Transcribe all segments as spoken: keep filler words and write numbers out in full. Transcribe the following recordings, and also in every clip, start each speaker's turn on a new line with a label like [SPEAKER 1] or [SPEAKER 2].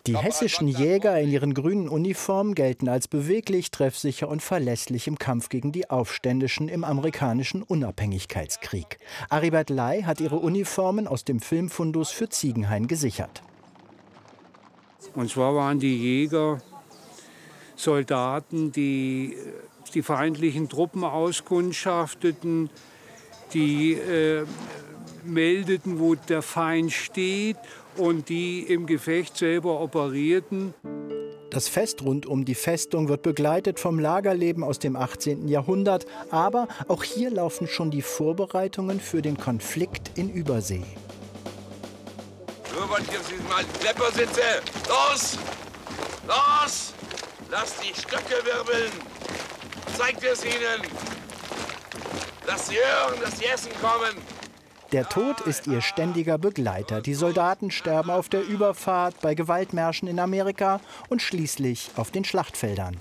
[SPEAKER 1] Die hessischen Jäger in ihren grünen Uniformen gelten als beweglich, treffsicher und verlässlich im Kampf gegen die Aufständischen im amerikanischen Unabhängigkeitskrieg. Aribert Ley hat ihre Uniformen aus dem Filmfundus für Ziegenhain gesichert.
[SPEAKER 2] Und zwar waren die Jäger Soldaten, die die feindlichen Truppen auskundschafteten, die äh, meldeten, wo der Feind steht, und die im Gefecht selber operierten.
[SPEAKER 1] Das Fest rund um die Festung wird begleitet vom Lagerleben aus dem achtzehnten Jahrhundert. Aber auch hier laufen schon die Vorbereitungen für den Konflikt in Übersee.
[SPEAKER 3] Nur weil ich auf diesem alten Klepper sitze. Los! Los! Lasst die Stöcke wirbeln! Zeigt es ihnen! Lasst sie hören, dass sie essen kommen!
[SPEAKER 1] Der Tod ist ihr ständiger Begleiter. Die Soldaten sterben auf der Überfahrt, bei Gewaltmärschen in Amerika und schließlich auf den Schlachtfeldern.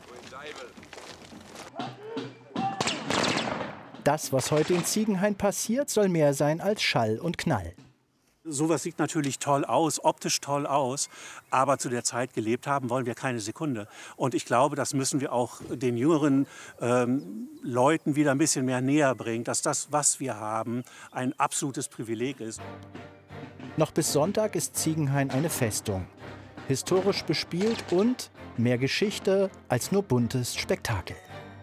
[SPEAKER 1] Das, was heute in Ziegenhain passiert, soll mehr sein als Schall und Knall.
[SPEAKER 4] Sowas sieht natürlich toll aus, optisch toll aus, aber zu der Zeit gelebt haben wollen wir keine Sekunde. Und ich glaube, das müssen wir auch den jüngeren ähm, Leuten wieder ein bisschen mehr näher bringen, dass das, was wir haben, ein absolutes Privileg ist.
[SPEAKER 1] Noch bis Sonntag ist Ziegenhain eine Festung. Historisch bespielt und mehr Geschichte als nur buntes Spektakel.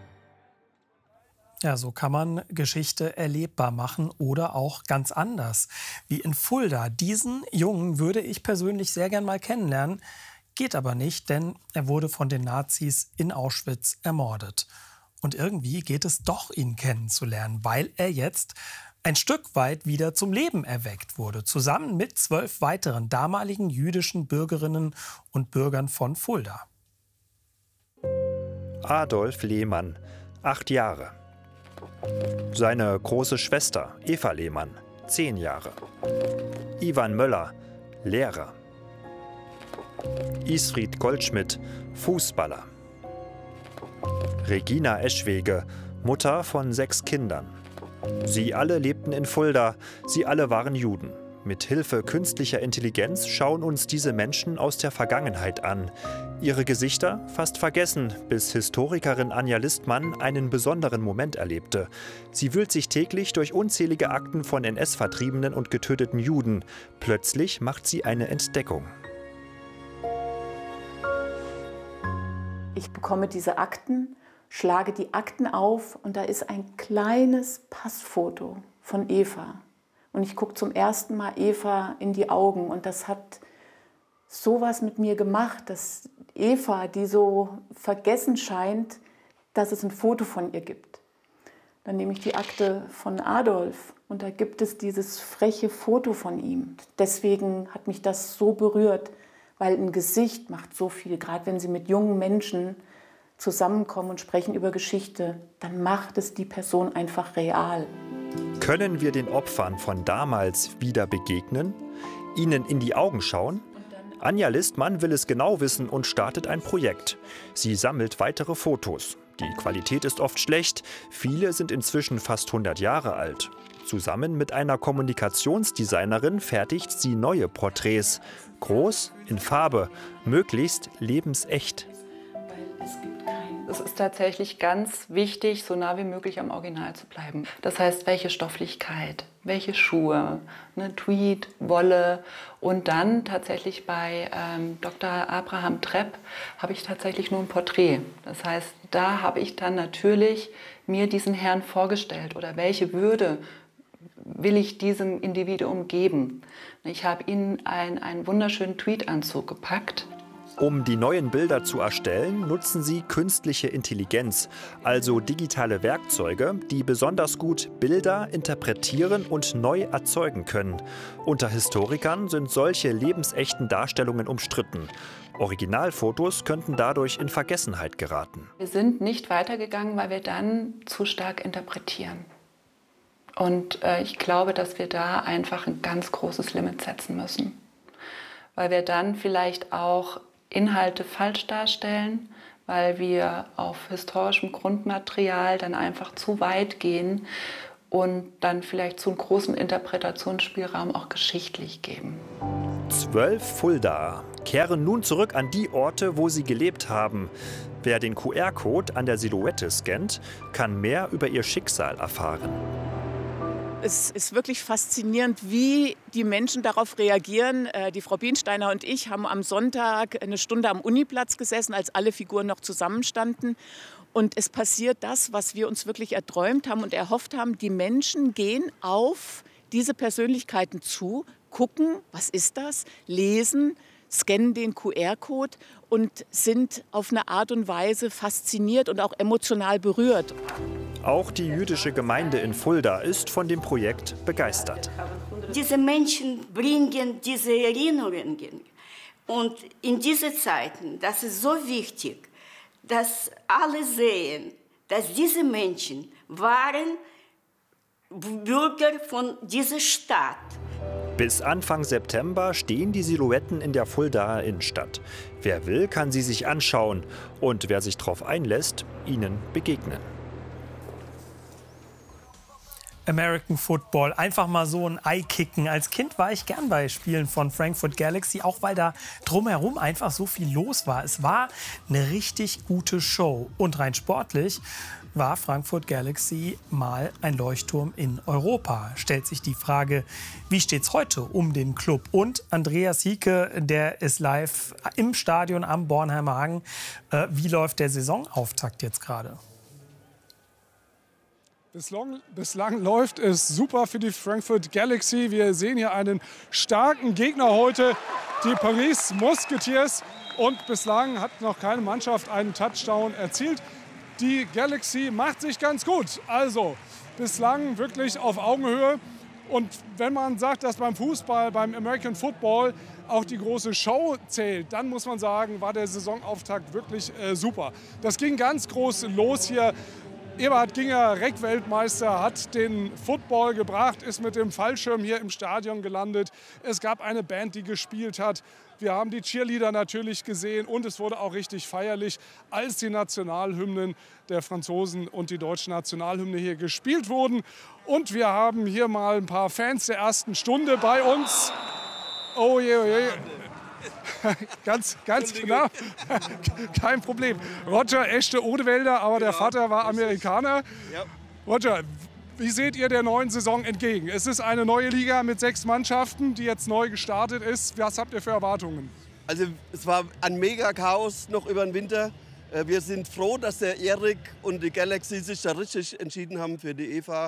[SPEAKER 5] Ja, so kann man Geschichte erlebbar machen oder auch ganz anders. Wie in Fulda. Diesen Jungen würde ich persönlich sehr gern mal kennenlernen. Geht aber nicht, denn er wurde von den Nazis in Auschwitz ermordet. Und irgendwie geht es doch, ihn kennenzulernen, weil er jetzt ein Stück weit wieder zum Leben erweckt wurde. Zusammen mit zwölf weiteren damaligen jüdischen Bürgerinnen und Bürgern von Fulda.
[SPEAKER 6] Adolf Lehmann, acht Jahre. Seine große Schwester Eva Lehmann, zehn Jahre. Ivan Möller, Lehrer. Isfried Goldschmidt, Fußballer. Regina Eschwege, Mutter von sechs Kindern. Sie alle lebten in Fulda, sie alle waren Juden. Mit Hilfe künstlicher Intelligenz schauen uns diese Menschen aus der Vergangenheit an. Ihre Gesichter fast vergessen, bis Historikerin Anja Listmann einen besonderen Moment erlebte. Sie wühlt sich täglich durch unzählige Akten von N S-Vertriebenen und getöteten Juden. Plötzlich macht sie eine Entdeckung.
[SPEAKER 7] Ich bekomme diese Akten, schlage die Akten auf und da ist ein kleines Passfoto von Eva. Und ich gucke zum ersten Mal Eva in die Augen und das hat sowas mit mir gemacht, dass Eva, die so vergessen scheint, dass es ein Foto von ihr gibt. Dann nehme ich die Akte von Adolf und da gibt es dieses freche Foto von ihm. Deswegen hat mich das so berührt, weil ein Gesicht macht so viel, gerade wenn Sie mit jungen Menschen zusammenkommen und sprechen über Geschichte, dann macht es die Person einfach real.
[SPEAKER 6] Können wir den Opfern von damals wieder begegnen? Ihnen in die Augen schauen? Anja Listmann will es genau wissen und startet ein Projekt. Sie sammelt weitere Fotos. Die Qualität ist oft schlecht, viele sind inzwischen fast hundert Jahre alt. Zusammen mit einer Kommunikationsdesignerin fertigt sie neue Porträts. Groß, in Farbe, möglichst lebensecht.
[SPEAKER 8] Es ist tatsächlich ganz wichtig, so nah wie möglich am Original zu bleiben. Das heißt, welche Stofflichkeit, welche Schuhe, ne, Tweed, Wolle. Und dann tatsächlich bei ähm, Doktor Abraham Trepp habe ich tatsächlich nur ein Porträt. Das heißt, da habe ich dann natürlich mir diesen Herrn vorgestellt oder welche Würde will ich diesem Individuum geben. Ich habe ihnen ein, einen wunderschönen Tweedanzug gepackt.
[SPEAKER 6] Um die neuen Bilder zu erstellen, nutzen sie künstliche Intelligenz, also digitale Werkzeuge, die besonders gut Bilder interpretieren und neu erzeugen können. Unter Historikern sind solche lebensechten Darstellungen umstritten. Originalfotos könnten dadurch in Vergessenheit geraten.
[SPEAKER 8] Wir sind nicht weitergegangen, weil wir dann zu stark interpretieren. Und äh, ich glaube, dass wir da einfach ein ganz großes Limit setzen müssen. Weil wir dann vielleicht auch Inhalte falsch darstellen, weil wir auf historischem Grundmaterial dann einfach zu weit gehen und dann vielleicht zu einem großen Interpretationsspielraum auch geschichtlich geben.
[SPEAKER 6] Zwölf Fuldaer, kehren nun zurück an die Orte, wo sie gelebt haben. Wer den Q R-Code an der Silhouette scannt, kann mehr über ihr Schicksal erfahren.
[SPEAKER 7] Es ist wirklich faszinierend, wie die Menschen darauf reagieren. Die Frau Biensteiner und ich haben am Sonntag eine Stunde am Uniplatz gesessen, als alle Figuren noch zusammenstanden. Und es passiert das, was wir uns wirklich erträumt haben und erhofft haben. Die Menschen gehen auf diese Persönlichkeiten zu, gucken, was ist das, lesen, scannen den Q R-Code und sind auf eine Art und Weise fasziniert und auch emotional berührt.
[SPEAKER 6] Auch die jüdische Gemeinde in Fulda ist von dem Projekt begeistert.
[SPEAKER 9] Diese Menschen bringen diese Erinnerungen. Und in diesen Zeiten, das ist so wichtig, dass alle sehen, dass diese Menschen waren Bürger von dieser Stadt.
[SPEAKER 6] Bis Anfang September stehen die Silhouetten in der Fuldaer Innenstadt. Wer will, kann sie sich anschauen und wer sich darauf einlässt, ihnen begegnen.
[SPEAKER 5] American Football, einfach mal so ein Ei kicken. Als Kind war ich gern bei Spielen von Frankfurt Galaxy, auch weil da drumherum einfach so viel los war. Es war eine richtig gute Show. Und rein sportlich war Frankfurt Galaxy mal ein Leuchtturm in Europa. Stellt sich die Frage, wie steht's heute um den Club? Und Andreas Hieke, der ist live im Stadion am Bornheimer Hang. Äh, wie läuft der Saisonauftakt jetzt gerade?
[SPEAKER 10] Bislang, bislang läuft es super für die Frankfurt Galaxy. Wir sehen hier einen starken Gegner heute, die Paris Musketeers. Und bislang hat noch keine Mannschaft einen Touchdown erzielt. Die Galaxy macht sich ganz gut. Also bislang wirklich auf Augenhöhe. Und wenn man sagt, dass beim Fußball, beim American Football auch die große Show zählt, dann muss man sagen, war der Saisonauftakt wirklich äh, super. Das ging ganz groß los hier. Eberhard Ginger, Reckweltmeister, hat den Football gebracht, ist mit dem Fallschirm hier im Stadion gelandet. Es gab eine Band, die gespielt hat. Wir haben die Cheerleader natürlich gesehen und es wurde auch richtig feierlich, als die Nationalhymnen der Franzosen und die deutsche Nationalhymne hier gespielt wurden. Und wir haben hier mal ein paar Fans der ersten Stunde bei uns. Oh je, oh je. ganz, ganz genau. Kein Problem. Roger, echte Odewälder, aber der Vater war Amerikaner. Roger, wie seht ihr der neuen Saison entgegen? Es ist eine neue Liga mit sechs Mannschaften, die jetzt neu gestartet ist. Was habt ihr für Erwartungen?
[SPEAKER 11] Also es war ein Mega-Chaos noch über den Winter. Wir sind froh, dass der Erik und die Galaxy sich da richtig entschieden haben für die Eva.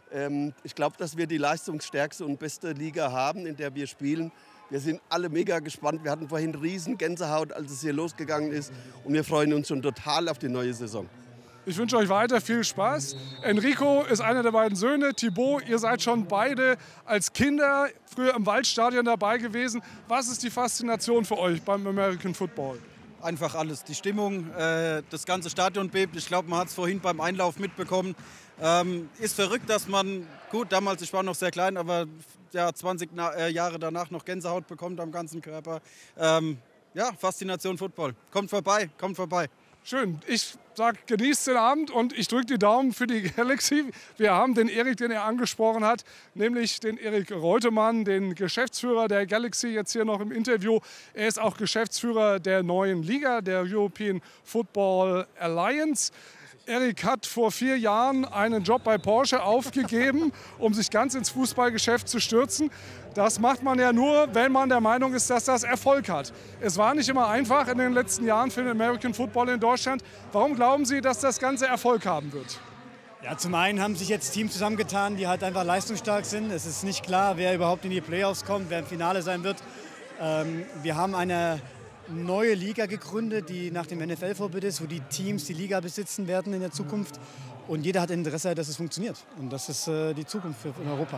[SPEAKER 11] Ich glaube, dass wir die leistungsstärkste und beste Liga haben, in der wir spielen. Wir sind alle mega gespannt. Wir hatten vorhin riesen Gänsehaut, als es hier losgegangen ist. Und wir freuen uns schon total auf die neue Saison.
[SPEAKER 10] Ich wünsche euch weiter viel Spaß. Enrico ist einer der beiden Söhne. Thibaut, ihr seid schon beide als Kinder früher im Waldstadion dabei gewesen. Was ist die Faszination für euch beim American Football?
[SPEAKER 12] Einfach alles. Die Stimmung, äh, das ganze Stadion bebt. Ich glaube, man hat es vorhin beim Einlauf mitbekommen. Ähm, ist verrückt, dass man, gut, damals, ich war noch sehr klein, aber ja, zwanzig Na äh, Jahre danach noch Gänsehaut bekommt am ganzen Körper. Ähm, ja, Faszination Football. Kommt vorbei, kommt vorbei.
[SPEAKER 10] Schön. Ich sage, genießt den Abend und ich drücke die Daumen für die Galaxy. Wir haben den Erik, den er angesprochen hat, nämlich den Erik Reutemann, den Geschäftsführer der Galaxy, jetzt hier noch im Interview. Er ist auch Geschäftsführer der neuen Liga, der European Football Alliance. Erik hat vor vier Jahren einen Job bei Porsche aufgegeben, um sich ganz ins Fußballgeschäft zu stürzen. Das macht man ja nur, wenn man der Meinung ist, dass das Erfolg hat. Es war nicht immer einfach in den letzten Jahren für den American Football in Deutschland. Warum glauben Sie, dass das Ganze Erfolg haben wird?
[SPEAKER 13] Ja, zum einen haben sich jetzt Teams zusammengetan, die halt einfach leistungsstark sind. Es ist nicht klar, wer überhaupt in die Playoffs kommt, wer im Finale sein wird. Ähm, wir haben eine neue Liga gegründet, die nach dem N F L-Vorbild ist, wo die Teams die Liga besitzen werden in der Zukunft. Und jeder hat Interesse, dass es funktioniert. Und das ist äh, die Zukunft für in Europa.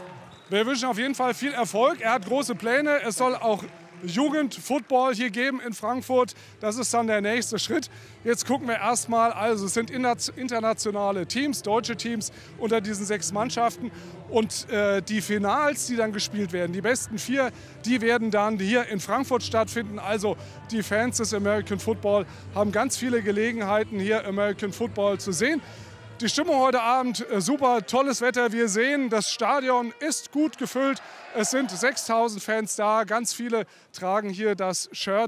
[SPEAKER 10] Wir wünschen auf jeden Fall viel Erfolg. Er hat große Pläne. Es soll auch Jugendfootball hier geben in Frankfurt. Das ist dann der nächste Schritt. Jetzt gucken wir erstmal, also es sind internationale Teams, deutsche Teams unter diesen sechs Mannschaften. Und äh, die Finals, die dann gespielt werden, die besten vier, die werden dann hier in Frankfurt stattfinden. Also die Fans des American Football haben ganz viele Gelegenheiten, hier American Football zu sehen. Die Stimmung heute Abend super, tolles Wetter. Wir sehen, das Stadion ist gut gefüllt. Es sind sechstausend Fans da. Ganz viele tragen hier das Shirt